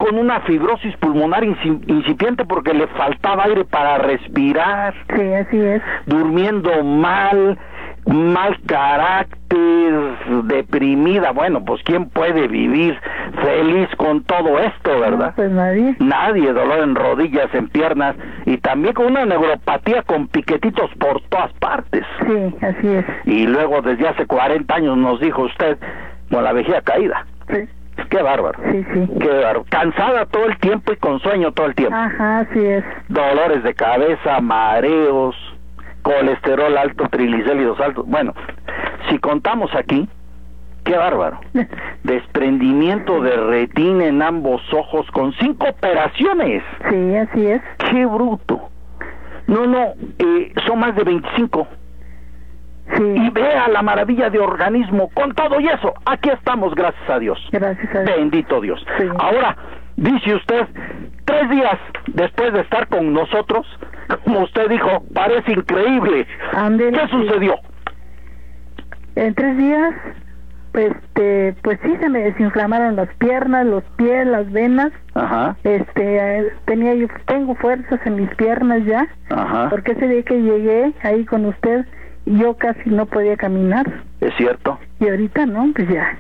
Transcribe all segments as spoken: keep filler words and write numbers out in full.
con una fibrosis pulmonar incipiente porque le faltaba aire para respirar. Sí, así es. Durmiendo mal, mal carácter, deprimida. Bueno, pues ¿quién puede vivir feliz con todo esto, verdad? No, pues nadie. Nadie, dolor en rodillas, en piernas, y también con una neuropatía con piquetitos por todas partes. Sí, así es. Y luego desde hace cuarenta años nos dijo usted, con la vejiga caída. Sí. Qué bárbaro. Sí, sí. Qué bárbaro. Cansada todo el tiempo y con sueño todo el tiempo. Ajá, así es. Dolores de cabeza, mareos, colesterol alto, triglicéridos altos. Bueno, si contamos aquí, qué bárbaro. Desprendimiento de retina en ambos ojos con cinco operaciones. Sí, así es. Qué bruto. No, no, eh, son más de veinticinco. Sí. Y vea la maravilla de organismo. Con todo y eso, aquí estamos, gracias a Dios. Gracias a Dios. Bendito Dios. Sí. Ahora, dice usted, tres días después de estar con nosotros, como usted dijo, parece increíble. Ándele, ¿Qué sí. sucedió? En tres días, pues, este, pues sí, se me desinflamaron las piernas, los pies, las venas. Ajá. Este, eh, tenía yo, tengo fuerzas en mis piernas ya. Ajá. Porque ese día que llegué ahí con usted, yo casi no podía caminar. ¿Es cierto? Y ahorita no, pues ya,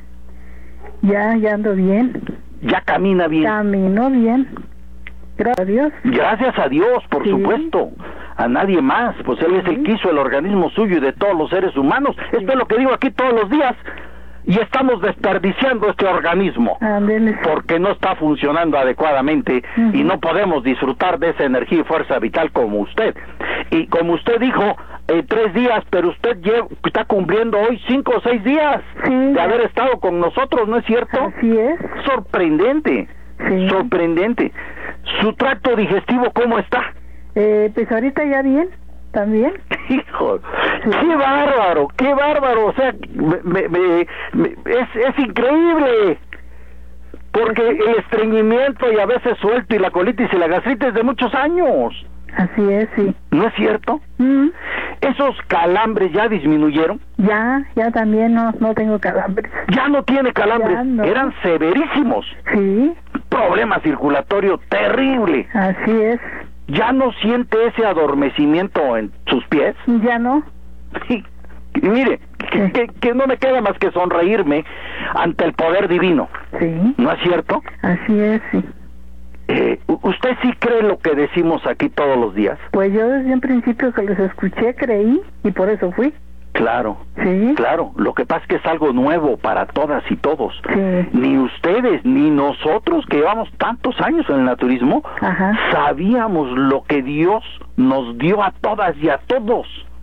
ya, ya ando bien. Ya camina bien. Camino bien. Gracias a Dios. Gracias a Dios, por Sí. supuesto. A nadie más, pues Él es el que hizo el organismo suyo y de todos los seres humanos. Sí. Esto es lo que digo aquí todos los días. Y estamos desperdiciando este organismo. Ándele. Porque no está funcionando adecuadamente. Uh-huh. Y no podemos disfrutar de esa energía y fuerza vital como usted. Y como usted dijo, eh, tres días, pero usted lleva, está cumpliendo hoy cinco o seis días Sí. de haber estado con nosotros, ¿no es cierto? Así es. Sorprendente, Sí. sorprendente. ¿Su tracto digestivo cómo está? Eh, pues ahorita ya bien, también. Hijo, Sí. qué bárbaro, qué bárbaro, o sea, me, me, me- me- es, es increíble, porque el estreñimiento y a veces suelto y la colitis y la gastritis de muchos años, Así es, sí. ¿no es cierto? Mm, ¿Esos calambres ya disminuyeron? ya, ya también no, no tengo calambres. Ya no tiene calambres, Ya no. eran severísimos, Sí, problema circulatorio terrible, así es. ya no siente ese adormecimiento en sus pies. Ya no. Y, y mire, que, que, que no me queda más que sonreírme ante el poder divino, Sí, ¿no es cierto? así es, sí. Eh, u- ¿Usted sí cree lo que decimos aquí todos los días? Pues yo desde un principio que los escuché, creí, y por eso fui. Claro, Sí, claro, lo que pasa es que es algo nuevo para todas y todos. sí. Ni ustedes ni nosotros que llevamos tantos años en el naturismo Ajá. sabíamos lo que Dios nos dio a todas y a todos.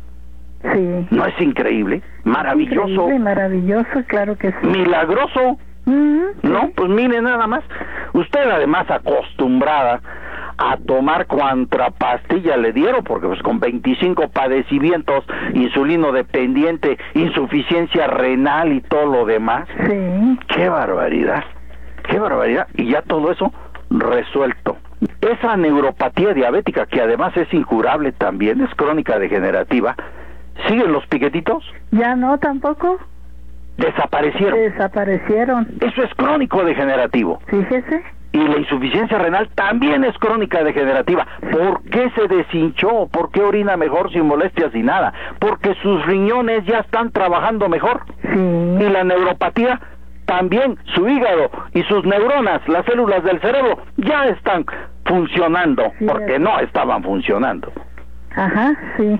Sí. ¿No es increíble? Maravilloso, Increíble, maravilloso, claro que sí. milagroso. Mm, No, pues mire nada más. Usted además acostumbrada a tomar cuanta pastilla le dieron, porque pues con veinticinco padecimientos, insulino dependiente, insuficiencia renal y todo lo demás. sí, ¡Qué barbaridad! ¡Qué barbaridad! Y ya todo eso resuelto. Esa neuropatía diabética, que además es incurable también, es crónica degenerativa, ¿siguen los piquetitos? ya no tampoco. Desaparecieron. Desaparecieron. Eso es crónico degenerativo. Fíjese. Y la insuficiencia renal también es crónica degenerativa. ¿Por qué se deshinchó? ¿Por qué orina mejor sin molestias y nada? Porque sus riñones ya están trabajando mejor. Sí. Y la neuropatía también, su hígado y sus neuronas, las células del cerebro, ya están funcionando, Sí, porque es- no estaban funcionando. Ajá, sí.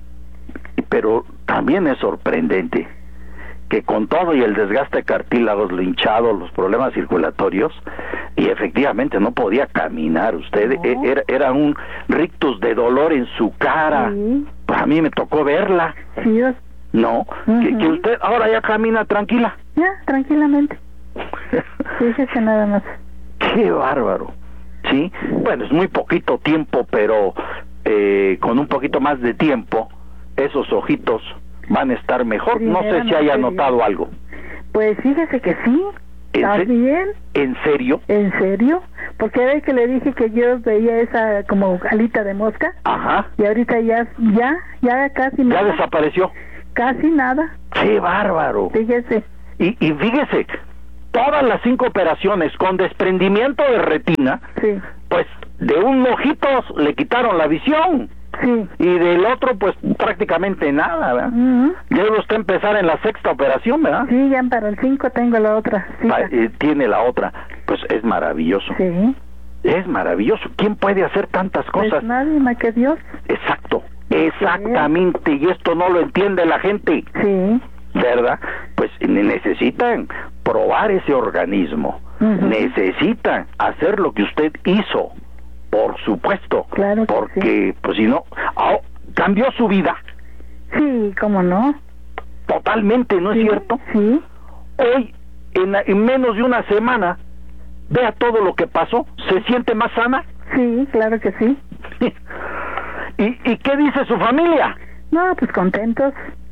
Pero también es sorprendente que con todo y el desgaste de cartílagos, lo hinchado, los problemas circulatorios, y efectivamente no podía caminar usted, No. e- era, era un rictus de dolor en su cara. Sí. Pues a mí me tocó verla, Sí, yo- ¿no? que, Ujú. que usted ahora ya camina tranquila. ya, tranquilamente. Fíjese nada más. ¡Qué bárbaro! Sí, bueno, es muy poquito tiempo, pero eh, con un poquito más de tiempo, esos ojitos van a estar mejor. No sé si haya Primeramente notado Dios. algo. Pues fíjese que sí. ¿En ¿Está se- bien? ¿En serio? ¿En serio? Porque ve que le dije que yo veía esa como alita de mosca Ajá. y ahorita ya, ya, ya casi Ya nada. desapareció. Casi nada. ¡Qué bárbaro! Fíjese. Y, y fíjese, todas las cinco operaciones con desprendimiento de retina, sí, pues de un ojito le quitaron la visión. sí. Y del otro, pues prácticamente nada, ¿verdad? Uh-huh. Debe usted empezar en la sexta operación, ¿verdad? Sí, ya para el cinco tengo la otra. Sí, Pa- eh, tiene la otra. Pues es maravilloso. sí. Es maravilloso. ¿Quién puede hacer tantas Pues cosas? nadie más que Dios. Exacto. Exactamente. Y esto no lo entiende la gente, Sí. ¿verdad? Pues ne- necesitan probar ese organismo. Uh-huh. Necesitan hacer lo que usted hizo. Por supuesto. Claro que porque, pues si no, ah, cambió su vida. Sí, cómo no. Totalmente, ¿no es Sí, cierto? Sí, Hoy, en, en menos de una semana, vea todo lo que pasó, se siente más sana. sí, claro que sí. ¿Y, ¿Y qué dice su familia? No, pues contentos.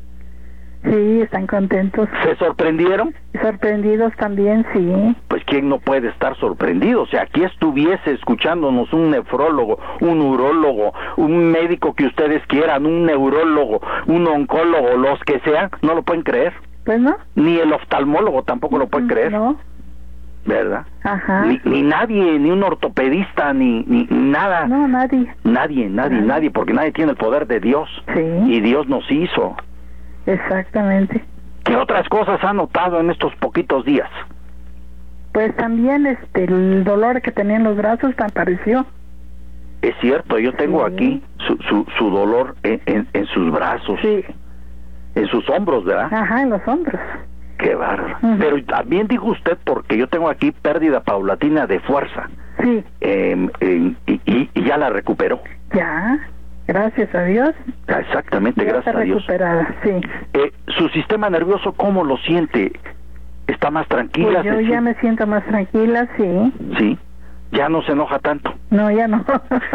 Sí, están contentos. ¿Se sorprendieron? Sorprendidos también, sí. Pues quién no puede estar sorprendido. O sea, aquí estuviese escuchándonos un nefrólogo, un urólogo, un médico que ustedes quieran, un neurólogo, un oncólogo, los que sean, no lo pueden creer. Pues no. Ni el oftalmólogo tampoco lo puede creer. No. ¿Verdad? Ajá. Ni, ni nadie, ni un ortopedista, ni, ni nada. No, nadie. Nadie, nadie, Nadie. nadie, porque nadie tiene el poder de Dios. Sí. Y Dios nos hizo. Exactamente. ¿Qué otras cosas ha notado en estos poquitos días? Pues también este el dolor que tenía en los brazos apareció. Es cierto, yo tengo Sí. aquí su, su, su dolor en, en, en sus brazos, Sí. en sus hombros, ¿verdad? Ajá, en los hombros. Qué bárbaro. Ujú. Pero también dijo usted, porque yo tengo aquí pérdida paulatina de fuerza, Sí. eh, eh, y, y, y ya la recuperó. Ya. Gracias a Dios. Exactamente, Ya gracias está a Dios. recuperada, sí. Eh, ¿Su sistema nervioso cómo lo siente? ¿Está más tranquila? Pues yo ¿Se ya siente- me siento más tranquila, sí. Sí, ya no se enoja tanto. No, ya no.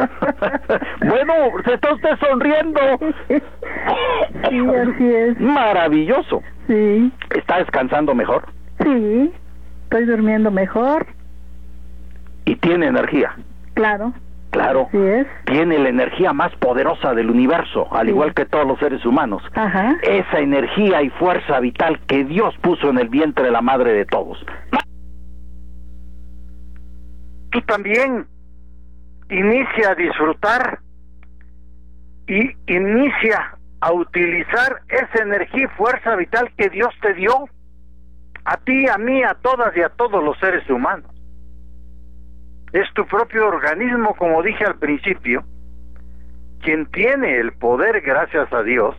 Bueno, se está usted sonriendo. Sí, así es. Maravilloso. Sí, ¿Está descansando mejor? sí. Estoy durmiendo mejor, Y tiene energía. claro. Claro. Así es. Tiene la energía más poderosa del universo, al Sí. igual que todos los seres humanos. Ajá. Esa energía y fuerza vital que Dios puso en el vientre de la madre de todos. Tú también inicia a disfrutar y inicia a utilizar esa energía y fuerza vital que Dios te dio a ti, a mí, a todas y a todos los seres humanos. Es tu propio organismo, como dije al principio, quien tiene el poder, gracias a Dios,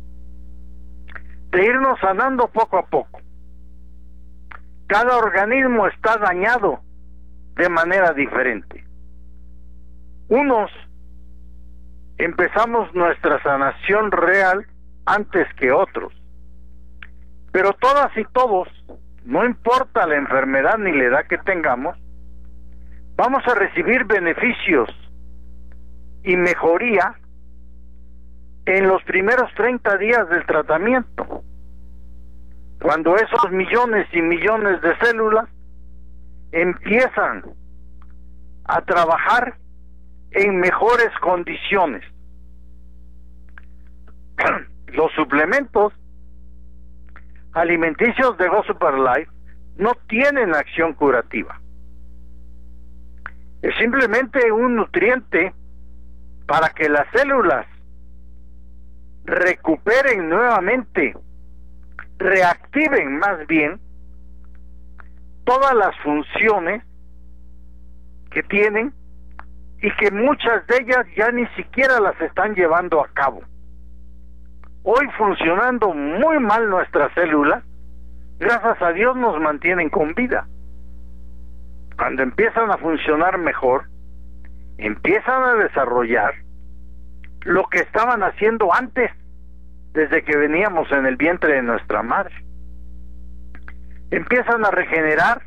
de irnos sanando poco a poco. Cada organismo está dañado de manera diferente. Unos empezamos nuestra sanación real antes que otros, pero todas y todos, no importa la enfermedad ni la edad que tengamos, vamos a recibir beneficios y mejoría en los primeros treinta días del tratamiento, cuando esos millones y millones de células empiezan a trabajar en mejores condiciones. Los suplementos alimenticios de Go Super Life no tienen acción curativa. Es simplemente un nutriente para que las células recuperen nuevamente, reactiven más bien todas las funciones que tienen y que muchas de ellas ya ni siquiera las están llevando a cabo. Hoy funcionando muy mal nuestras células, gracias a Dios nos mantienen con vida. Cuando empiezan a funcionar mejor, empiezan a desarrollar lo que estaban haciendo antes, desde que veníamos en el vientre de nuestra madre. Empiezan a regenerar,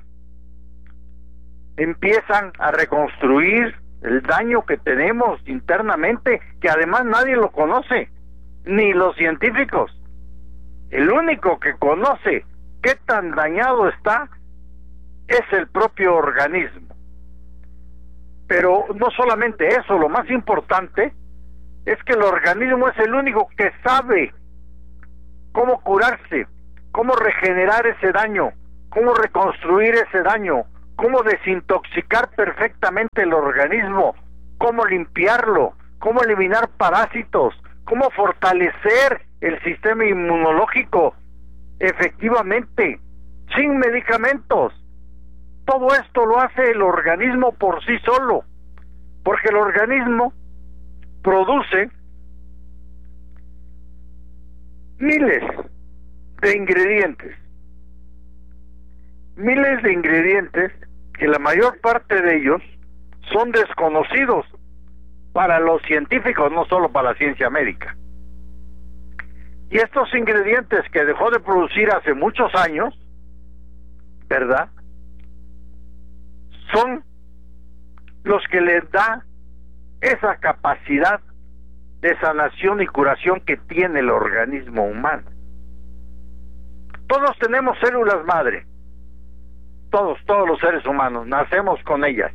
empiezan a reconstruir el daño que tenemos internamente, que además nadie lo conoce, ni los científicos. El único que conoce qué tan dañado está es el propio organismo. Pero no solamente eso, lo más importante es que el organismo es el único que sabe cómo curarse, cómo regenerar ese daño, cómo reconstruir ese daño, cómo desintoxicar perfectamente el organismo, cómo limpiarlo, cómo eliminar parásitos, cómo fortalecer el sistema inmunológico efectivamente, sin medicamentos. Todo esto lo hace el organismo por sí solo, porque el organismo produce miles de ingredientes, miles de ingredientes que la mayor parte de ellos son desconocidos para los científicos, no solo para la ciencia médica. Y estos ingredientes que dejó de producir hace muchos años, ¿verdad?, son los que les da esa capacidad de sanación y curación que tiene el organismo humano. Todos tenemos células madre, todos, todos los seres humanos, nacemos con ellas.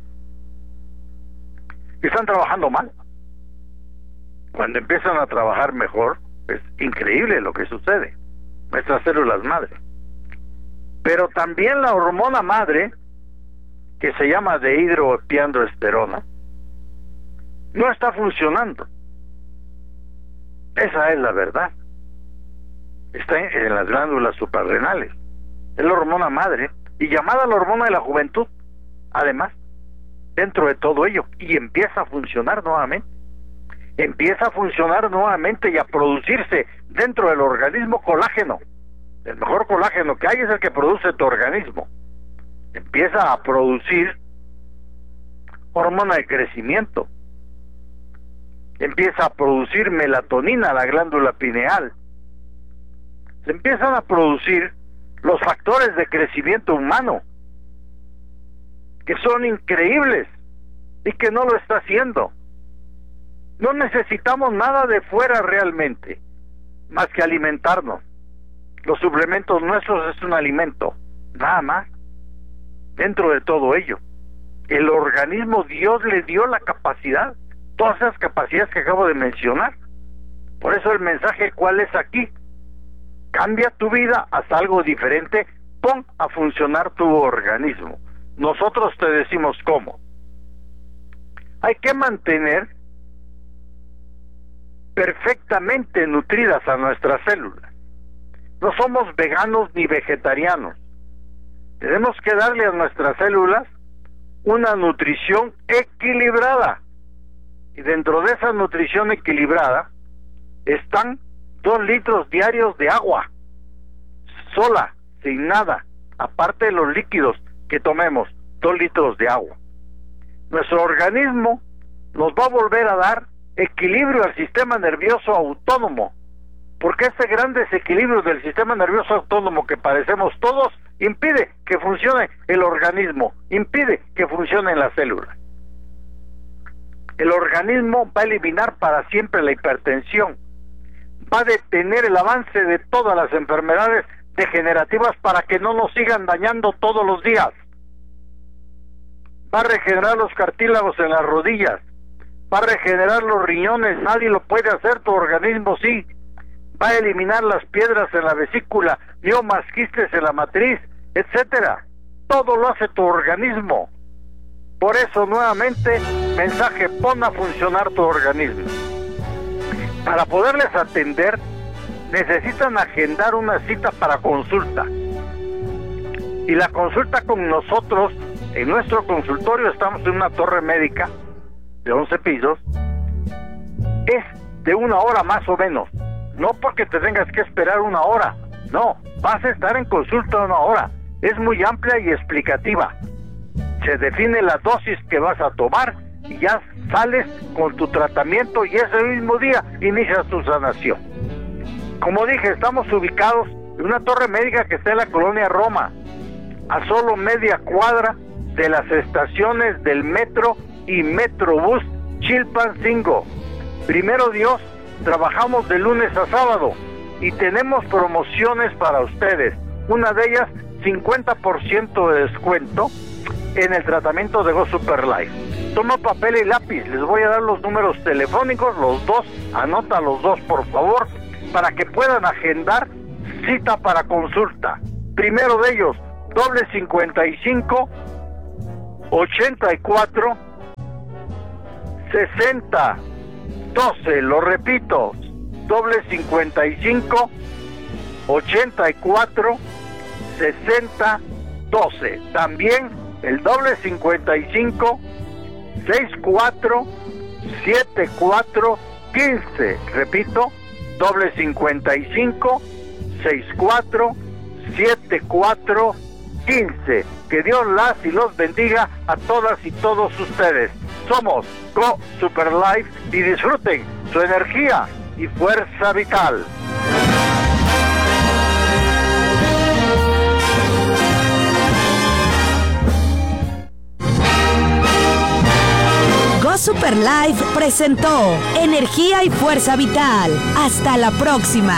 Y están trabajando mal. Cuando empiezan a trabajar mejor, es increíble lo que sucede, nuestras células madre. Pero también la hormona madre, que se llama dehidroepiandroesterona, no está funcionando. Esa es la verdad. Está en, en las glándulas suprarrenales. Es la hormona madre, y llamada la hormona de la juventud, además, dentro de todo ello, y empieza a funcionar nuevamente. Empieza a funcionar nuevamente y a producirse dentro del organismo colágeno. El mejor colágeno que hay es el que produce tu organismo. Empieza a producir hormona de crecimiento. Empieza a producir melatonina, la glándula pineal. Se empiezan a producir los factores de crecimiento humano, que son increíbles y que no lo está haciendo. No necesitamos nada de fuera realmente, más que alimentarnos. Los suplementos nuestros es un alimento, nada más. Dentro de todo ello, el organismo, Dios le dio la capacidad, todas esas capacidades que acabo de mencionar. Por eso el mensaje, ¿cuál es aquí? Cambia tu vida, haz algo diferente, pon a funcionar tu organismo. Nosotros te decimos cómo. Hay que mantener perfectamente nutridas a nuestras células. No somos veganos ni vegetarianos. Tenemos que darle a nuestras células una nutrición equilibrada. Y dentro de esa nutrición equilibrada están dos litros diarios de agua, sola, sin nada, aparte de los líquidos que tomemos, dos litros de agua. Nuestro organismo nos va a volver a dar equilibrio al sistema nervioso autónomo, porque este gran desequilibrio del sistema nervioso autónomo que padecemos todos impide que funcione el organismo, impide que funcionen las células. El organismo va a eliminar para siempre la hipertensión, va a detener el avance de todas las enfermedades degenerativas para que no nos sigan dañando todos los días. Va a regenerar los cartílagos en las rodillas, va a regenerar los riñones, nadie lo puede hacer, tu organismo sí. Va a eliminar las piedras en la vesícula, miomas, quistes en la matriz, etcétera. Todo lo hace tu organismo. Por eso, nuevamente, mensaje, pon a funcionar tu organismo. Para poderles atender, necesitan agendar una cita para consulta. Y la consulta con nosotros, en nuestro consultorio, estamos en una torre médica de once pisos, es de una hora más o menos. No porque te tengas que esperar una hora, no, vas a estar en consulta una hora. Es muy amplia y explicativa. Se define la dosis que vas a tomar y ya sales con tu tratamiento y ese mismo día inicias tu sanación. Como dije, estamos ubicados en una torre médica que está en la colonia Roma, a solo media cuadra de las estaciones del metro y Metrobús Chilpancingo. Primero Dios, trabajamos de lunes a sábado y tenemos promociones para ustedes. Una de ellas, cincuenta por ciento de descuento en el tratamiento de Go Super Life. Toma papel y lápiz, les voy a dar los números telefónicos, los dos, anota los dos por favor, para que puedan agendar cita para consulta. Primero de ellos, doble cincuenta y cinco, ochenta y cuatro, sesenta, doce. Lo repito, doble cincuenta y cinco, ochenta y cuatro, sesenta, doce. También el doble cincuenta y cinco, sesenta y cuatro, setenta y cuatro, quince. Repito, doble cincuenta y cinco, sesenta y cuatro, setenta y cuatro, quince. Que Dios las y los bendiga a todas y todos ustedes. Somos Go Super Life y disfruten su energía y fuerza vital. Go Super Life presentó Energía y Fuerza Vital. Hasta la próxima.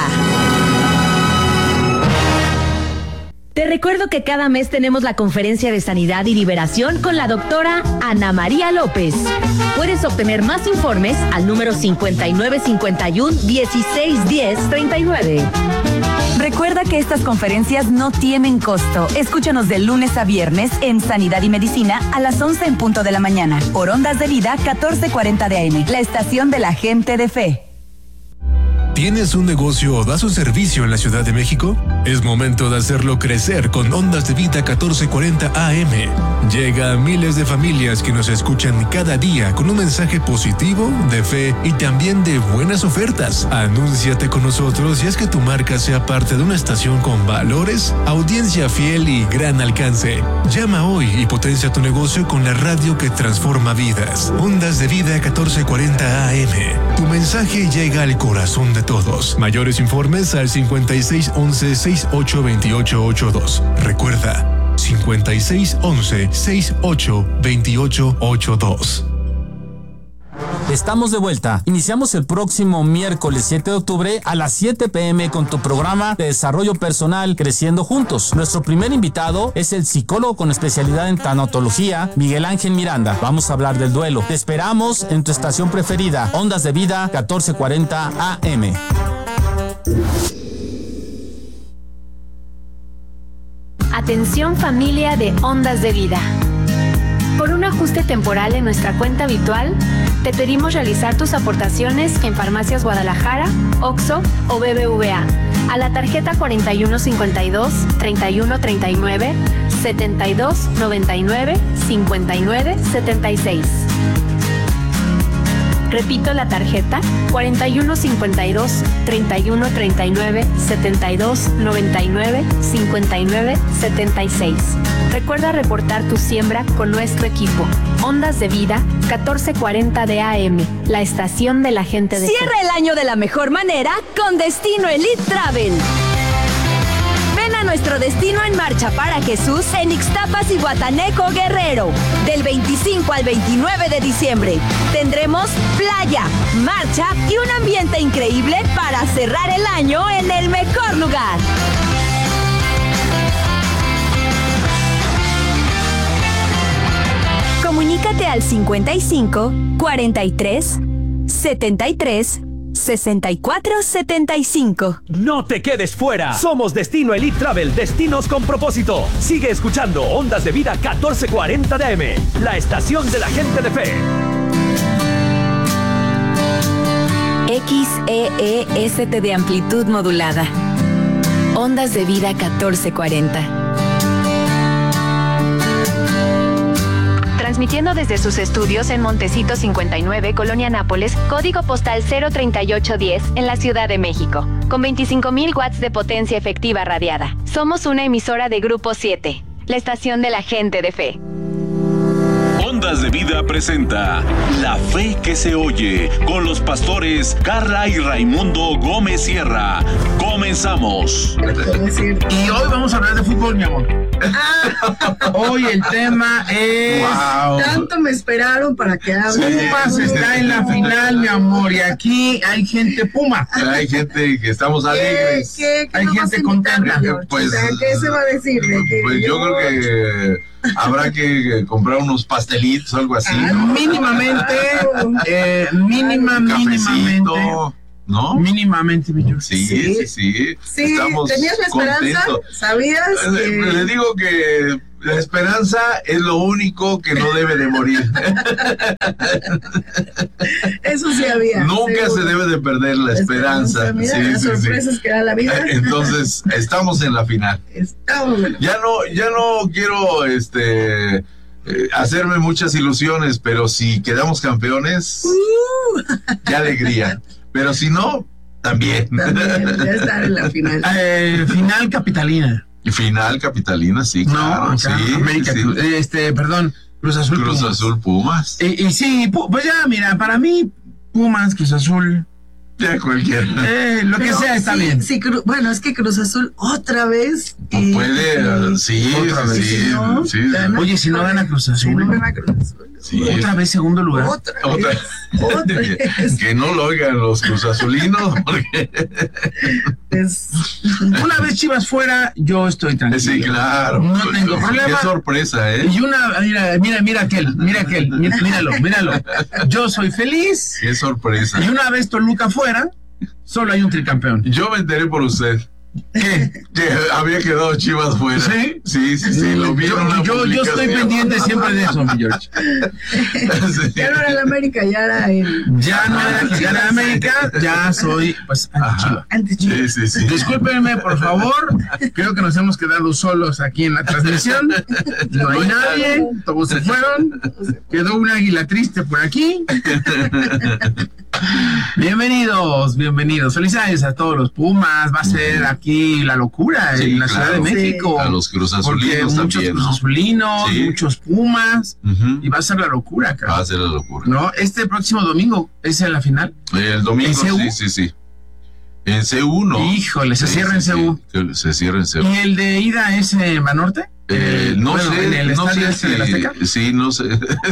Te recuerdo que cada mes tenemos la conferencia de sanidad y liberación con la doctora Ana María López. Puedes obtener más informes al número cincuenta y nueve cincuenta y uno, dieciséis diez, treinta y nueve. Recuerda que estas conferencias no tienen costo. Escúchanos de lunes a viernes en Sanidad y Medicina a las once en punto de la mañana por Ondas de Vida catorce cuarenta de A M, la estación de la gente de fe. ¿Tienes un negocio o das un servicio en la Ciudad de México? Es momento de hacerlo crecer con Ondas de Vida catorce cuarenta A M. Llega a miles de familias que nos escuchan cada día con un mensaje positivo, de fe y también de buenas ofertas. Anúnciate con nosotros y haz que tu marca sea parte de una estación con valores, audiencia fiel y gran alcance. Llama hoy y potencia tu negocio con la radio que transforma vidas. Ondas de Vida catorce cuarenta A M. Tu mensaje llega al corazón de todos. Mayores informes al cincuenta y seis once, sesenta y ocho veintiocho ochenta y dos. Recuerda, cincuenta y seis once, sesenta y ocho veintiocho ochenta y dos. Estamos de vuelta. Iniciamos el próximo miércoles siete de octubre a las siete pe eme con tu programa de desarrollo personal Creciendo Juntos. Nuestro primer invitado es el psicólogo con especialidad en tanatología, Miguel Ángel Miranda. Vamos a hablar del duelo. Te esperamos en tu estación preferida, Ondas de Vida catorce cuarenta A M. Atención familia de Ondas de Vida. Por un ajuste temporal en nuestra cuenta habitual, te pedimos realizar tus aportaciones en Farmacias Guadalajara, Oxxo o B B V A a la tarjeta cuarenta y uno cincuenta y dos, treinta y uno treinta y nueve, setenta y dos noventa y nueve, cincuenta y nueve setenta y seis. Repito la tarjeta cuarenta y uno cincuenta y dos, treinta y uno treinta y nueve, setenta y dos noventa y nueve, cincuenta y nueve setenta y seis. Recuerda reportar tu siembra con nuestro equipo. Ondas de Vida catorce cuarenta de A M, la estación de la gente de Cierra el año de la mejor manera con Destino Elite Travel. Ven a nuestro destino en marcha para Jesús en Ixtapas y Guataneco, Guerrero. Del veinticinco al veintinueve de diciembre tendremos playa, marcha y un ambiente increíble para cerrar el año en el mejor lugar. Comunícate al cincuenta y cinco, cuarenta y tres, setenta y tres, sesenta y cuatro setenta y cinco. No te quedes fuera. Somos Destino Elite Travel, destinos con propósito. Sigue escuchando Ondas de Vida catorce cuarenta de A M, la estación de la gente de fe. X E E S T de amplitud modulada. Ondas de Vida catorce cuarenta. Transmitiendo desde sus estudios en Montecito cincuenta y nueve, Colonia Nápoles, código postal cero treinta y ocho diez, en la Ciudad de México, con veinticinco mil watts de potencia efectiva radiada. Somos una emisora de Grupo siete, la estación de la gente de fe. Ondas de Vida presenta La Fe que se oye con los pastores Carla y Raimundo Gómez Sierra. Comenzamos. Y hoy vamos a hablar de fútbol, mi amor. Hoy el tema es... Wow. Tanto me esperaron para que hable. Pumas está en la final, mi amor, y aquí hay gente Puma. Hay gente que estamos alegres. ¿Qué, qué, hay qué gente contenta. Pues, o sea, ¿qué se va a decir? De que pues yo creo que habrá que comprar unos pastelitos o algo así, ¿no? Mínimamente, eh, mínima, mínimamente. ¿no? Mínimamente, mi George. Sí, sí, sí. sí. Sí, Estamos tenías la esperanza, contentos. ¿sabías? Le, que... le digo que la esperanza es lo único que no debe de morir. Eso sí había. Nunca seguro. se debe de perder la esperanza. Mira Sí, las sí, sorpresas sí. que da la vida. Entonces, estamos en la final. Estamos en la... Ya no, ya no quiero este eh, hacerme muchas ilusiones, pero si quedamos campeones, Uh. qué alegría. Pero si no, también. También, ya estar en la final. Eh, final capitalina. Final capitalina, sí, claro. No, sí, América, sí. Cruz- este, perdón, Cruz Azul. Cruz Pumas. Azul Pumas. Y, y sí, pu- pues ya, mira, para mí, Pumas, Cruz Azul, Ya cualquiera. eh, lo Pero que sea está sí, bien. sí, Cru- bueno, es que Cruz Azul otra vez. eh, Puede, eh, sí, otra sí, vez. sí, ¿no? sí. Gana. Oye, si no gana Cruz Si Azul, no gana Cruz Azul. Sí. otra vez segundo lugar. Otra, Otra, vez. Otra que, vez. que no lo oigan los cruzazulinos, porque Es- Una vez Chivas fuera, yo estoy tranquilo. sí, claro. No tengo problema. Qué sorpresa, ¿eh? Y una, mira, mira, mira aquel, mira aquel, mí- míralo, míralo. Yo soy feliz. Qué sorpresa. Y una vez Toluca fuera, solo hay un tricampeón. Yo me enteré por usted ¿Qué? que había quedado Chivas fuera. ¿Sí? Sí, sí, sí, lo vi en una Yo, yo, yo estoy publicación. pendiente siempre de eso, mi George. Sí. Ya no era el América, ya era el Ya no era que gana América, ya soy, pues, anti-Chiva. anti-Chivas. Sí, sí, sí. Discúlpenme, por favor. Creo que nos hemos quedado solos aquí en la transmisión. No hay nadie, todos se fueron. Quedó un águila triste por aquí. Bienvenidos, bienvenidos. Felicidades a todos los Pumas. Va a ser aquí la locura Sí, en la claro. Ciudad de México. A los Porque cruzazulinos muchos también, ¿no? cruzazulinos, Sí. muchos Pumas. Ujú. Y va a ser la locura, Va a cara. ser la locura. ¿No? Este próximo domingo es en la final. El domingo, ¿En C U? sí, sí, sí. En C U, ¿no? Híjole, se Sí, cierra en sí, C U. sí, Se cierra en C U. ¿Y el de ida es en Banorte? Eh, no Bueno, sé, en el no estadio sé este de la Azteca. si, sí, no sé.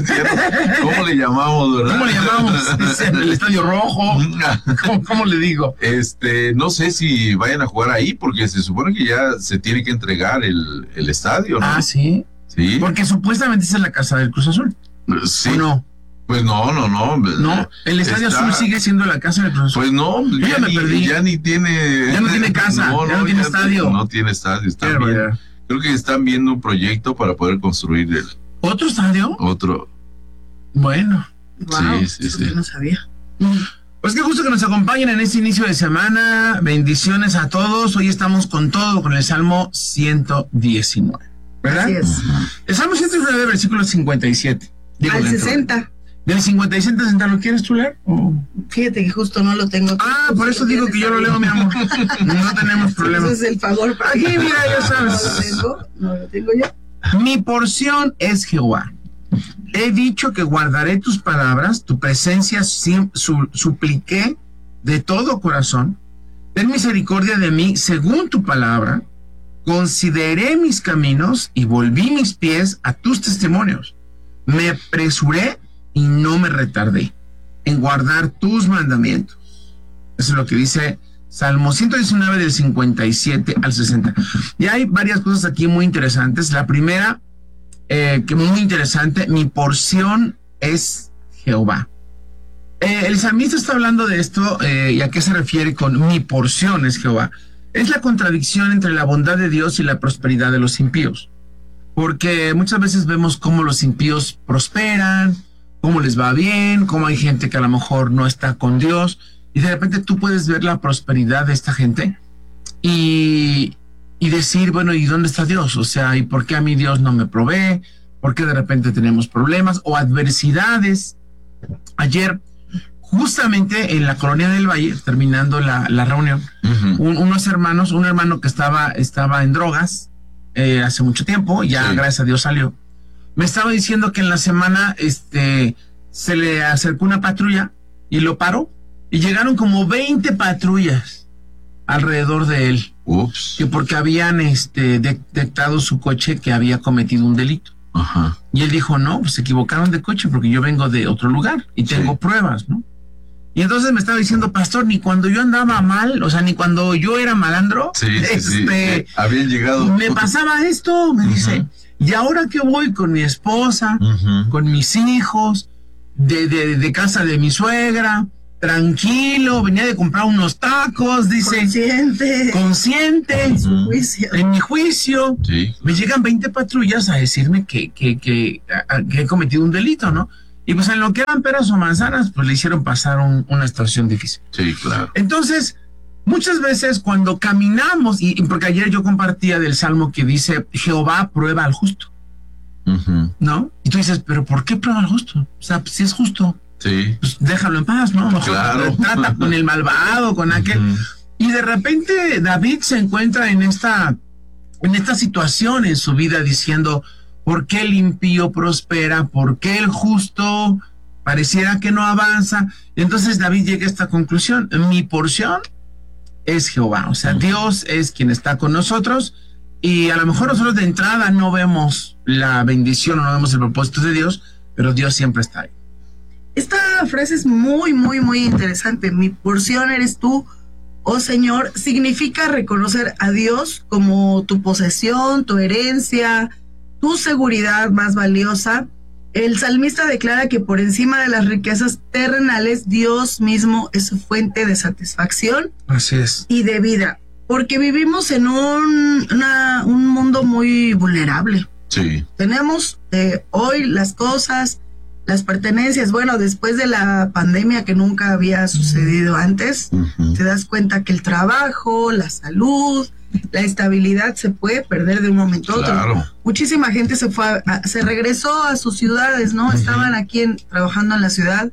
¿Cómo le llamamos, verdad? ¿Cómo le llamamos? ¿Es en el Estadio Rojo? ¿Cómo, cómo le digo? Este, no sé si vayan a jugar ahí, porque se supone que ya se tiene que entregar el, el estadio, ¿no? Ah, sí. Sí. Porque supuestamente esa es la casa del Cruz Azul. Sí. ¿O no? Pues no, no, no. No, el Estadio Está- Azul sigue siendo la casa del Cruz Azul. Pues no, Yo ya, ya me ni, perdí. ya ni tiene. Ya no tiene casa, ya no tiene estadio. No tiene estadio. Están Qué viendo- barbaridad. creo que están viendo un proyecto para poder construir el ¿Otro estadio? otro. Bueno. Wow, Sí, sí, eso sí. yo no sabía. Pues qué gusto que nos acompañen en este inicio de semana. Bendiciones a todos. Hoy estamos con todo con el Salmo ciento diecinueve. ¿Verdad? Así es. El Salmo ciento diecinueve, versículo cincuenta y siete. Digo, Al dentro. sesenta. Del cincuenta y siete al sesenta, ¿lo quieres tú leer? ¿O? Fíjate que justo no lo tengo. Ah, por eso digo que yo lo leo, mi amor. No tenemos problema. Ese es el favor para Aquí, mí. mira, ya sabes. No lo tengo, no lo tengo yo. Mi porción es Jehová. He dicho que guardaré tus palabras, tu presencia sim- su- supliqué de todo corazón. Ten misericordia de mí según tu palabra. Consideré mis caminos y volví mis pies a tus testimonios. Me apresuré y no me retardé en guardar tus mandamientos. Eso es lo que dice Salmo ciento diecinueve del cincuenta y siete al sesenta. Y hay varias cosas aquí muy interesantes. La primera, eh, que muy interesante, mi porción es Jehová. Eh, el salmista está hablando de esto, eh, y a qué se refiere con mi porción es Jehová. Es la contradicción entre la bondad de Dios y la prosperidad de los impíos. Porque muchas veces vemos cómo los impíos prosperan, cómo les va bien, cómo hay gente que a lo mejor no está con Dios, y de repente tú puedes ver la prosperidad de esta gente y, y decir, bueno, ¿y dónde está Dios? O sea, ¿y por qué a mí Dios no me provee? ¿Por qué de repente tenemos problemas o adversidades? Ayer, justamente en la Colonia del Valle, terminando la, la reunión, Ujú. un- unos hermanos, un hermano que estaba, estaba en drogas eh, hace mucho tiempo, ya Sí. gracias a Dios salió, me estaba diciendo que en la semana este, se le acercó una patrulla y lo paró, y llegaron como veinte patrullas alrededor de él, Ups. que porque habían este, detectado su coche que había cometido un delito. Ajá. Y él dijo, no, pues se equivocaron de coche porque yo vengo de otro lugar y tengo Sí. pruebas, ¿no? Y entonces me estaba diciendo, pastor, ni cuando yo andaba mal, o sea, ni cuando yo era malandro, Sí, sí, sí. este, Eh, Habían llegado. me pasaba esto, me dice. Y ahora que voy con mi esposa, Ujú. con mis hijos, de, de, de casa de mi suegra, tranquilo, venía de comprar unos tacos, dice. Consciente. Consciente. En su juicio. En mi juicio. Sí. Me llegan veinte patrullas a decirme que, que, que, a, que he cometido un delito, ¿no? Y pues en lo que eran peras o manzanas, pues le hicieron pasar un, una situación difícil. Sí, claro. Entonces, muchas veces cuando caminamos, y, y porque ayer yo compartía del Salmo que dice, Jehová prueba al justo, uh-huh. ¿no? Y tú dices, ¿pero por qué prueba al justo? O sea, pues, si es justo, sí. pues déjalo en paz, ¿no? Mejor claro. trata con el malvado, con aquel. Uh-huh. Y de repente David se encuentra en esta, en esta situación en su vida diciendo, ¿por qué el impío prospera? ¿Por qué el justo pareciera que no avanza? Y entonces David llega a esta conclusión, mi porción es Jehová, o sea, Dios es quien está con nosotros, y a lo mejor nosotros de entrada no vemos la bendición o no vemos el propósito de Dios, pero Dios siempre está ahí. Esta frase es muy, muy, muy interesante. Mi porción eres tú, oh Señor, significa reconocer a Dios como tu posesión, tu herencia, tu seguridad más valiosa. El salmista declara que por encima de las riquezas terrenales, Dios mismo es su fuente de satisfacción. Así es. Y de vida, porque vivimos en un, una, un mundo muy vulnerable. Sí. Tenemos eh, hoy las cosas, las pertenencias, bueno, después de la pandemia que nunca había sucedido antes, uh-huh. te das cuenta que el trabajo, la salud, la estabilidad se puede perder de un momento a otro. Claro. Muchísima gente se fue, a, a, se regresó a sus ciudades, ¿no? Uh-huh. Estaban aquí en, trabajando en la ciudad,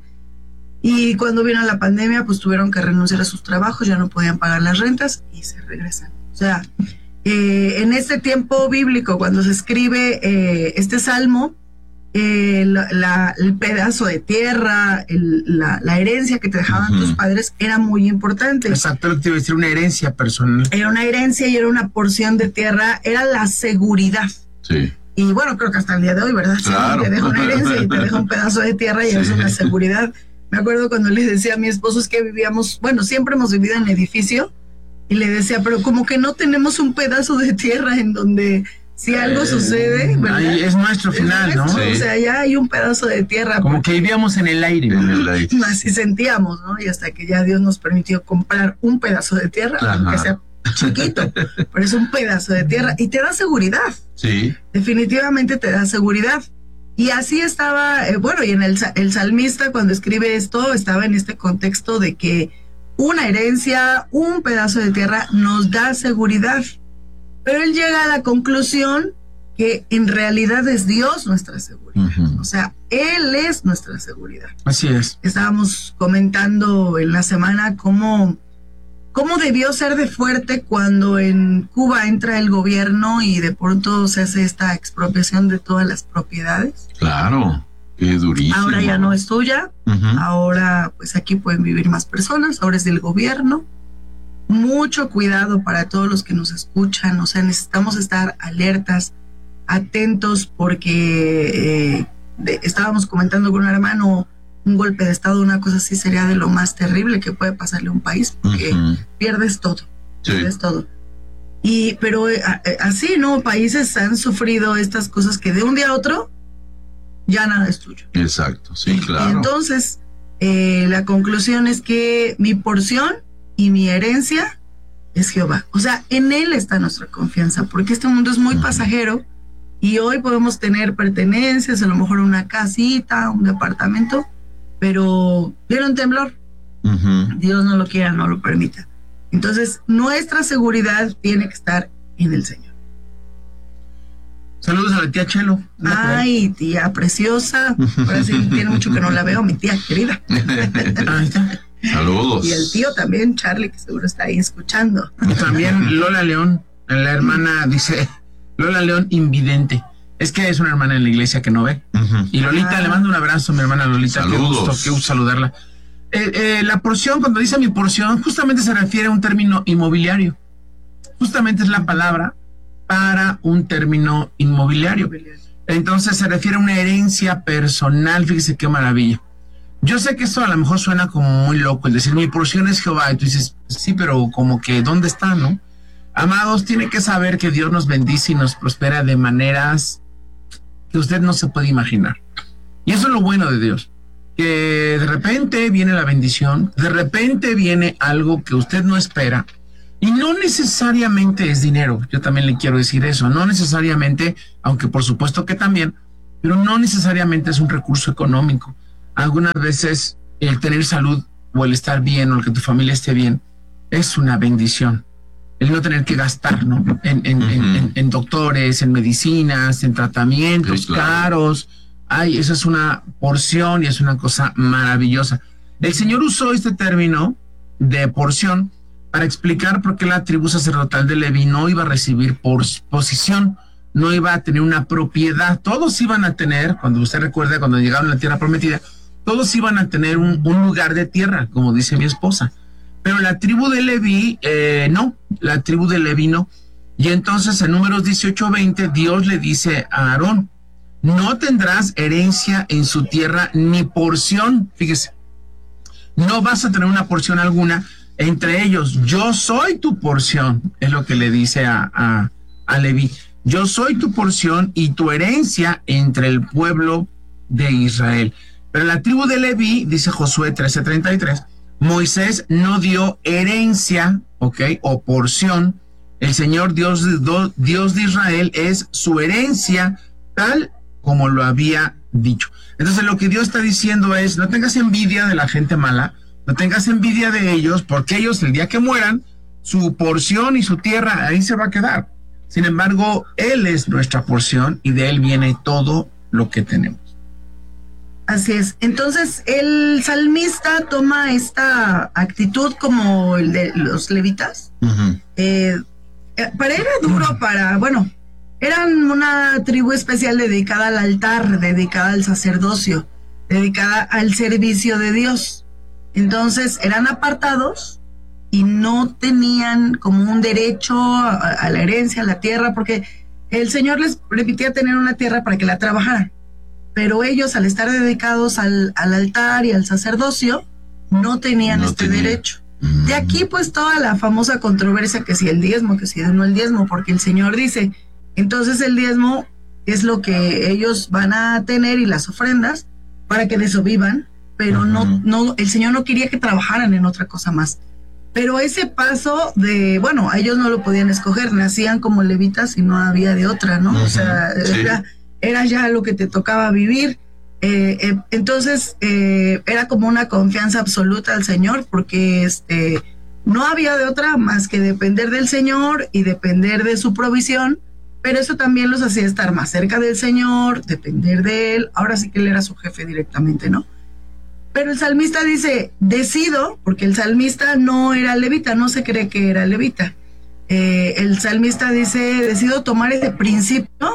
y cuando vino la pandemia, pues tuvieron que renunciar a sus trabajos, ya no podían pagar las rentas y se regresan. O sea, eh, en este tiempo bíblico, cuando se escribe eh, este salmo, eh, la, la, el pedazo de tierra, el, la, la herencia que te dejaban uh-huh. tus padres era muy importante. Exacto, lo que te iba a decir, una herencia personal. Era una herencia y era una porción de tierra, era la seguridad. Sí. Y bueno, creo que hasta el día de hoy, ¿verdad? Claro. Sí, te deja una herencia y te deja un pedazo de tierra y sí. es una seguridad. Me acuerdo cuando le decía a mi esposo, es que vivíamos, bueno, siempre hemos vivido en edificio, y le decía, pero como que no tenemos un pedazo de tierra en donde si algo eh, sucede, ¿verdad? Ahí es nuestro final, es nuestro, ¿no? Sí. O sea, ya hay un pedazo de tierra. Como que vivíamos en el aire. En el aire. Así sentíamos, ¿no? Y hasta que ya Dios nos permitió comprar un pedazo de tierra, Ajá. aunque sea chiquito, pero es un pedazo de tierra y te da seguridad. Sí. Definitivamente te da seguridad. Y así estaba, eh, bueno, y en el, el salmista cuando escribe esto, estaba en este contexto de que una herencia, un pedazo de tierra nos da seguridad. Pero él llega a la conclusión que en realidad es Dios nuestra seguridad. Uh-huh. O sea, Él es nuestra seguridad. Así es. Estábamos comentando en la semana cómo, cómo debió ser de fuerte cuando en Cuba entra el gobierno y de pronto se hace esta expropiación de todas las propiedades. Claro, qué durísimo. Ahora ya no es tuya, uh-huh. ahora pues aquí pueden vivir más personas, ahora es del gobierno. Mucho cuidado para todos los que nos escuchan, o sea, necesitamos estar alertas, atentos, porque eh, de, estábamos comentando con un hermano, un golpe de estado, una cosa así sería de lo más terrible que puede pasarle a un país, porque uh-huh. pierdes todo, sí. pierdes todo. Y, pero eh, así, ¿no? Países han sufrido estas cosas que de un día a otro ya nada es tuyo. Exacto, sí, claro. Y entonces, eh, la conclusión es que mi porción y mi herencia es Jehová. O sea, en Él está nuestra confianza, porque este mundo es muy uh-huh. pasajero y hoy podemos tener pertenencias, a lo mejor una casita, un departamento, pero viene un temblor. Uh-huh. Dios no lo quiera, no lo permita. Entonces, nuestra seguridad tiene que estar en el Señor. Saludos a la tía Chelo. Ay, tía preciosa. Ahora sí, tiene mucho que no la veo, mi tía querida. Ahí está. Saludos. Y el tío también, Charlie, que seguro está ahí escuchando. Y también Lola León, la hermana, dice, Lola León invidente. Es que es una hermana en la iglesia que no ve. Uh-huh. Y Lolita, ah. le mando un abrazo, mi hermana Lolita. Saludos. Qué gusto, qué gusto saludarla. Eh, eh, la porción, cuando dice mi porción, justamente se refiere a un término inmobiliario. Justamente es la palabra para un término inmobiliario. Entonces se refiere a una herencia personal. Fíjese qué maravilla. Yo sé que esto a lo mejor suena como muy loco, el decir mi porción es Jehová, y tú dices, sí, pero como que ¿dónde está, no? Amados, tiene que saber que Dios nos bendice y nos prospera de maneras que usted no se puede imaginar. Y eso es lo bueno de Dios. que de repente viene la bendición, de repente viene algo que usted no espera, y no necesariamente es dinero. Yo también le quiero decir eso, no necesariamente, aunque por supuesto que también, pero no necesariamente es un recurso económico. Algunas veces el tener salud o el estar bien o el que tu familia esté bien es una bendición. El no tener que gastar, ¿no? En, en, uh-huh. en, en, en doctores, en medicinas, en tratamientos sí, claro. caros. Ay, eso es una porción y es una cosa maravillosa. El Señor usó este término de porción para explicar por qué la tribu sacerdotal de Leví no iba a recibir por posición, no iba a tener una propiedad. Todos iban a tener, cuando usted recuerda, cuando llegaron a la tierra prometida, todos iban a tener un, un lugar de tierra, como dice mi esposa. Pero la tribu de Leví, eh, no, la tribu de Leví no. Y entonces en Números dieciocho veinte, Dios le dice a Aarón, no tendrás herencia en su tierra ni porción. Fíjese, no vas a tener una porción alguna entre ellos. Yo soy tu porción, es lo que le dice a, a, a Leví. Yo soy tu porción y tu herencia entre el pueblo de Israel. Pero la tribu de Leví, dice Josué trece treinta y tres, Moisés no dio herencia, ¿ok? O porción. El Señor Dios de, Dios de Israel es su herencia, tal como lo había dicho. Entonces lo que Dios está diciendo es, no tengas envidia de la gente mala, no tengas envidia de ellos, porque ellos el día que mueran, su porción y su tierra ahí se va a quedar. Sin embargo, Él es nuestra porción y de Él viene todo lo que tenemos. Así es. Entonces, el salmista toma esta actitud como el de los levitas. Uh-huh. Eh, para él era duro, para, bueno, eran una tribu especial dedicada al altar, dedicada al sacerdocio, dedicada al servicio de Dios. Entonces, eran apartados y no tenían como un derecho a, a la herencia, a la tierra, porque el Señor les permitía tener una tierra para que la trabajaran. Pero ellos, al estar dedicados al, al altar y al sacerdocio, no tenían no este tenía. derecho. Mm. De aquí, pues, toda la famosa controversia que si el diezmo, que si no el diezmo, porque el Señor dice, entonces el diezmo es lo que ellos van a tener y las ofrendas para que de eso vivan, pero uh-huh. no, no, el Señor no quería que trabajaran en otra cosa más. Pero ese paso de, bueno, a ellos no lo podían escoger, nacían como levitas y no había de otra, ¿no? Uh-huh. O sea, sí. era... era ya lo que te tocaba vivir, eh, eh, entonces eh, era como una confianza absoluta al Señor, porque este no había de otra más que depender del Señor y depender de su provisión, pero eso también los hacía estar más cerca del Señor, depender de Él. Ahora sí que Él era su jefe directamente, ¿no? Pero el salmista dice, decido, porque el salmista no era levita, no se cree que era levita. Eh, el salmista dice, decido tomar ese principio,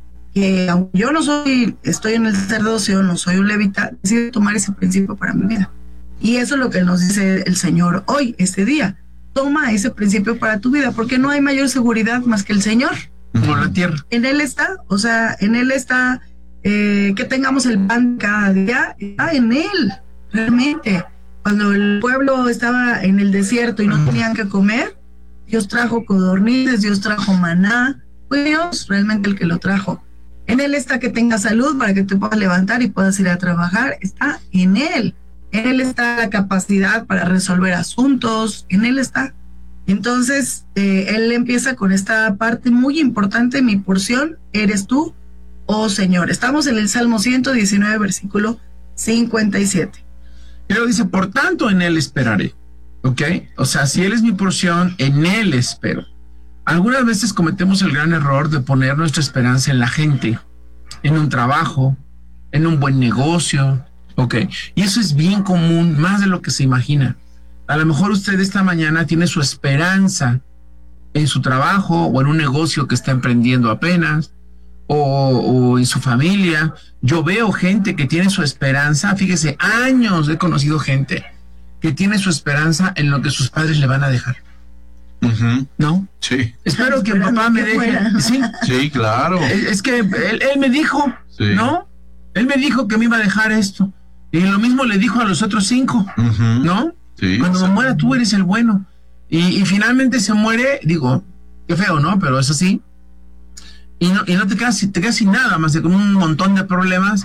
que aunque yo no soy, estoy en el sacerdocio, no soy un levita, decido tomar ese principio para mi vida. Y eso es lo que nos dice el Señor hoy, este día. Toma ese principio para tu vida, porque no hay mayor seguridad más que el Señor. Por la tierra. En Él está, o sea, en Él está, eh, que tengamos el pan cada día, está en Él, realmente. Cuando el pueblo estaba en el desierto y no tenían que comer, Dios trajo codornices, Dios trajo maná, fue Dios realmente el que lo trajo. En Él está que tengas salud para que te puedas levantar y puedas ir a trabajar, está en Él. En Él está la capacidad para resolver asuntos, en Él está. Entonces, eh, Él empieza con esta parte muy importante, mi porción eres tú, oh Señor. Estamos en el Salmo ciento diecinueve, versículo cincuenta y siete. Y luego dice, por tanto en Él esperaré, ¿ok? O sea, si Él es mi porción, en Él espero. Algunas veces cometemos el gran error de poner nuestra esperanza en la gente, en un trabajo, en un buen negocio, ¿ok? Y eso es bien común, más de lo que se imagina. A lo mejor usted esta mañana tiene su esperanza en su trabajo o en un negocio que está emprendiendo apenas, o, o en su familia. Yo veo gente que tiene su esperanza, fíjese, años he conocido gente que tiene su esperanza en lo que sus padres le van a dejar. Uh-huh. ¿No? Sí. Espero que papá me deje. ¿Sí? Sí, claro. Es, es que él, él me dijo, sí. ¿no? Él me dijo que me iba a dejar esto. Y lo mismo le dijo a los otros cinco, uh-huh. ¿no? Sí, Cuando me muera tú eres el bueno. Y, y finalmente se muere, digo, qué feo, ¿no? Pero es así. Y no, y no te quedas, te quedas sin nada más que con un montón de problemas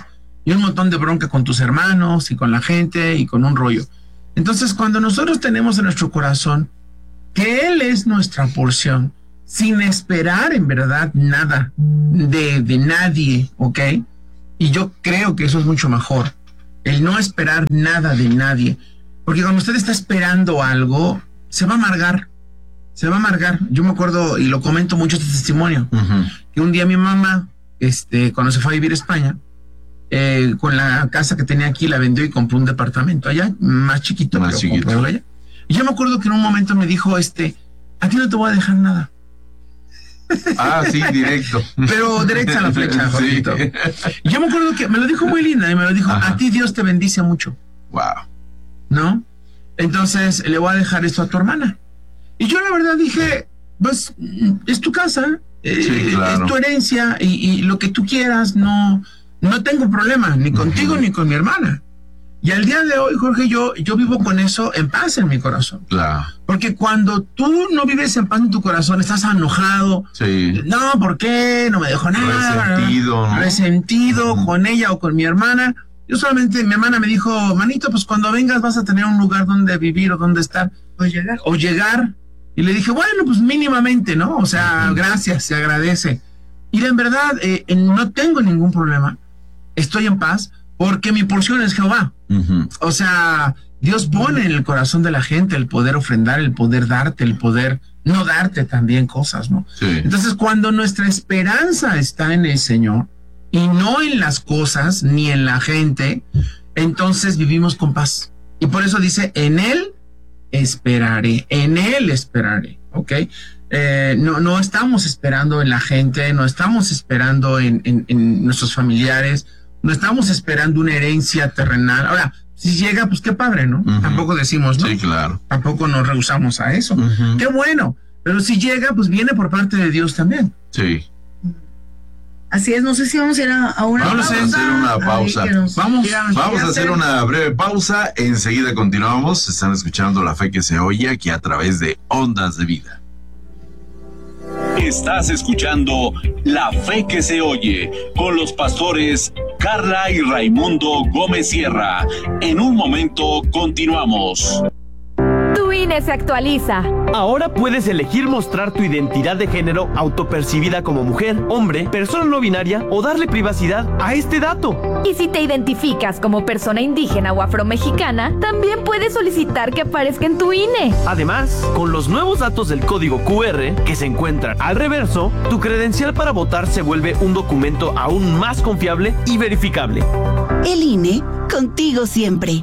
y un montón de bronca con tus hermanos y con la gente y con un rollo. Entonces, cuando nosotros tenemos en nuestro corazón que Él es nuestra porción, sin esperar en verdad nada de, de nadie, ¿ok? Y yo creo que eso es mucho mejor, el no esperar nada de nadie, porque cuando usted está esperando algo, se va a amargar, se va a amargar. Yo me acuerdo, y lo comento mucho este testimonio, uh-huh. que un día mi mamá, este, cuando se fue a vivir a España, eh, con la casa que tenía aquí, la vendió y compró un departamento allá, más chiquito, más pero chiquito. Allá. Y yo me acuerdo que en un momento me dijo, este, a ti no te voy a dejar nada. Ah, sí, directo. Pero derecha a la flecha, Jorgito. Sí. Yo me acuerdo que me lo dijo muy linda y me lo dijo, ajá. a ti Dios te bendice mucho. Wow. ¿No? Entonces le voy a dejar esto a tu hermana. Y yo la verdad dije, pues es tu casa, eh, sí, claro. es tu herencia y, y lo que tú quieras, no, no tengo problema, ni contigo uh-huh. ni con mi hermana. Y al día de hoy, Jorge, yo, yo vivo con eso en paz en mi corazón. Claro. Porque cuando tú no vives en paz en tu corazón, estás enojado. Sí. No, ¿por qué? No me dejó nada. Resentido, ¿no? Resentido uh-huh. con ella o con mi hermana. Yo solamente, mi hermana me dijo, manito, pues cuando vengas vas a tener un lugar donde vivir o donde estar. O llegar. O llegar. Y le dije, bueno, pues mínimamente, ¿no? O sea, uh-huh. gracias, se agradece. Y en verdad, eh, no tengo ningún problema. Estoy en paz. Porque mi porción es Jehová. Uh-huh. O sea, Dios pone en el corazón de la gente el poder ofrendar, el poder darte, el poder no darte también cosas, ¿no? Sí. Entonces, cuando nuestra esperanza está en el Señor y no en las cosas ni en la gente, entonces vivimos con paz. Y por eso dice, en Él esperaré, en Él esperaré, ¿ok? Eh, no, no estamos esperando en la gente, no estamos esperando en, en, en nuestros familiares, no estamos esperando una herencia terrenal. Ahora, si llega, pues qué padre, ¿no? Uh-huh. Tampoco decimos, ¿no? Sí, claro. Tampoco nos rehusamos a eso. Uh-huh. Qué bueno. Pero si llega, pues viene por parte de Dios también. Sí. Así es, no sé si vamos a ir a, a una vamos pausa. Vamos a hacer una pausa. Ay, nos, vamos digamos, vamos a hacer una breve pausa. Enseguida continuamos. Están escuchando La Fe que se oye aquí a través de Ondas de Vida. Estás escuchando La Fe que se oye con los pastores Carla y Raimundo Gómez Sierra. En un momento continuamos. Tu I N E se actualiza. Ahora puedes elegir mostrar tu identidad de género autopercibida como mujer, hombre, persona no binaria o darle privacidad a este dato. Y si te identificas como persona indígena o afromexicana, también puedes solicitar que aparezca en tu I N E. Además, con los nuevos datos del código Q R que se encuentran al reverso, tu credencial para votar se vuelve un documento aún más confiable y verificable. El I N E, contigo siempre.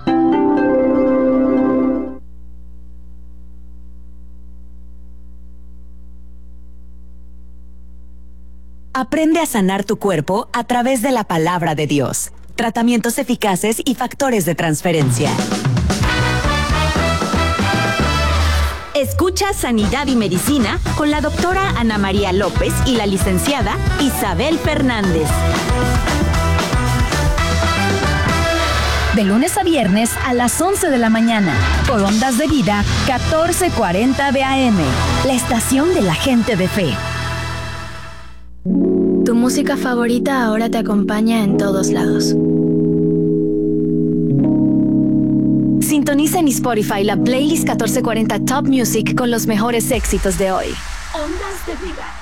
Aprende a sanar tu cuerpo a través de la palabra de Dios. Tratamientos eficaces y factores de transferencia. Escucha Sanidad y Medicina con la doctora Ana María López y la licenciada Isabel Fernández. De lunes a viernes a las once de la mañana, por Ondas de Vida catorce cuarenta B A M, la estación de la gente de fe. Tu música favorita ahora te acompaña en todos lados. Sintoniza en Spotify la playlist catorce cuarenta Top Music con los mejores éxitos de hoy. Ondas de Vida.